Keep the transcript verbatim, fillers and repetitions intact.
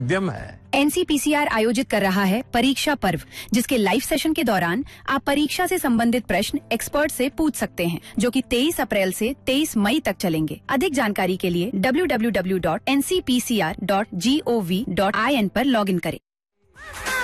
उद्यम है। एनसीपीसीआर आयोजित कर रहा है परीक्षा पर्व, जिसके लाइव सेशन के दौरान आप परीक्षा से संबंधित प्रश्न एक्सपर्ट से पूछ सकते हैं, जो कि तेईस अप्रैल से तेईस मई तक चलेंगे। अधिक जानकारी के लिए W W W dot N C P C R dot G O V dot I N पर लॉगिन करें।